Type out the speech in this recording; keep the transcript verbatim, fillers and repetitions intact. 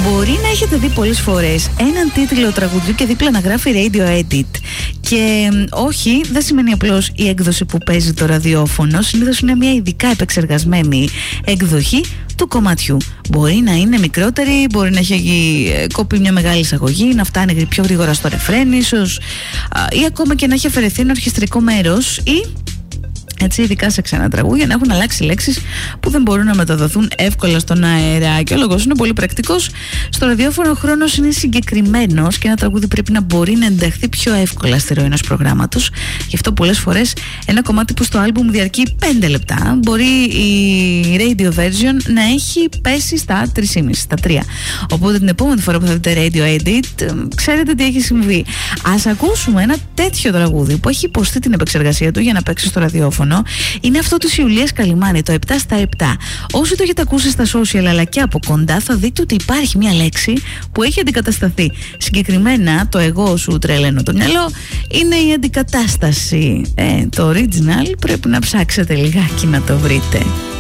Μπορεί να έχετε δει πολλές φορές έναν τίτλο τραγουδιού και δίπλα να γράφει Radio Edit. Και όχι, δεν σημαίνει απλώς η έκδοση που παίζει το ραδιόφωνο. Συνήθως είναι μια ειδικά επεξεργασμένη εκδοχή του κομματιού. Μπορεί να είναι μικρότερη, μπορεί να έχει κοπεί μια μεγάλη εισαγωγή, να φτάνει πιο γρήγορα στο ρεφρέν ίσως, ή ακόμα και να έχει αφαιρεθεί ένα ορχιστρικό μέρος, ή έτσι, ειδικά σε ξένα τραγούδια, να έχουν αλλάξει λέξεις που δεν μπορούν να μεταδοθούν εύκολα στον αέρα. Και ο λόγος είναι πολύ πρακτικός. Στο ραδιόφωνο ο χρόνος είναι συγκεκριμένος και ένα τραγούδι πρέπει να μπορεί να ενταχθεί πιο εύκολα στη ροή ενός προγράμματος. Γι' αυτό πολλές φορές ένα κομμάτι που στο άλμπουμ διαρκεί πέντε λεπτά, μπορεί η radio version να έχει πέσει στα τρία και μισό, στα τρία. Οπότε την επόμενη φορά που θα δείτε radio edit, ξέρετε τι έχει συμβεί. Ας ακούσουμε ένα τέτοιο τραγούδι που έχει υποστεί την επεξεργασία του για να παίξει στο ραδιόφωνο. Είναι αυτό της Ιουλίας Καλυμάνη, το επτά στα επτά. Όσοι το έχετε ακούσει στα social αλλά και από κοντά, θα δείτε ότι υπάρχει μια λέξη που έχει αντικατασταθεί. Συγκεκριμένα, το εγώ σου τρελαίνω το μυαλό είναι η αντικατάσταση. Ε, το original πρέπει να ψάξετε λιγάκι να το βρείτε.